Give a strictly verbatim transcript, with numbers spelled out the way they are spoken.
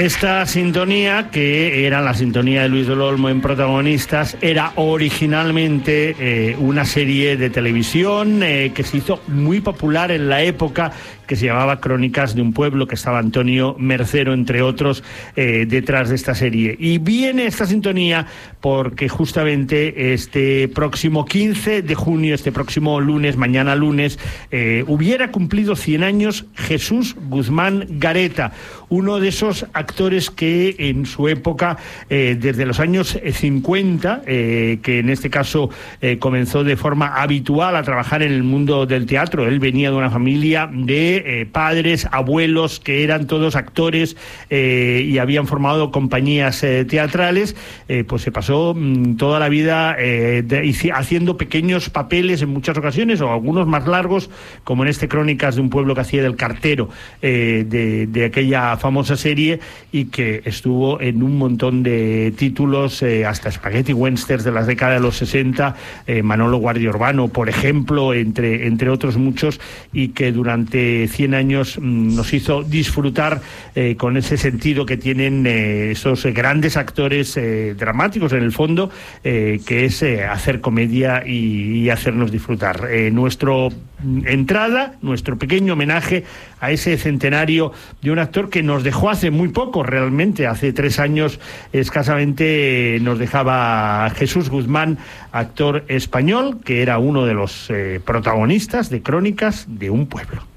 Esta sintonía, que era la sintonía de Luis del Olmo en Protagonistas, era originalmente eh, una serie de televisión eh, que se hizo muy popular en la época, que se llamaba Crónicas de un Pueblo, que estaba Antonio Mercero, entre otros, eh, detrás de esta serie. Y viene esta sintonía porque justamente este próximo quince de junio, este próximo lunes, mañana lunes, eh, hubiera cumplido cien años Jesús Guzmán Gareta, uno de esos actores que en su época, eh, desde los años cincuenta, eh, que en este caso eh, comenzó de forma habitual a trabajar en el mundo del teatro. Él venía de una familia de eh, padres, abuelos, que eran todos actores eh, y habían formado compañías eh, teatrales. Eh, pues se pasó mmm, toda la vida eh, de, haciendo pequeños papeles en muchas ocasiones, o algunos más largos, como en este Crónicas de un Pueblo, que hacía del cartero eh, de, de aquella famosa serie, y que estuvo en un montón de títulos, eh, hasta Spaghetti Westerns de las décadas de los sesenta, eh, Manolo Guardia Urbano, por ejemplo, entre, entre otros muchos, y que durante cien años mmm, nos hizo disfrutar eh, con ese sentido que tienen eh, esos eh, grandes actores eh, dramáticos, en el fondo, eh, que es eh, hacer comedia y, y hacernos disfrutar. Eh, nuestro entrada, nuestro pequeño homenaje a ese centenario de un actor que nos dejó hace muy poco, realmente, hace tres años escasamente, nos dejaba Jesús Guzmán, actor español, que era uno de los eh, protagonistas de Crónicas de un Pueblo.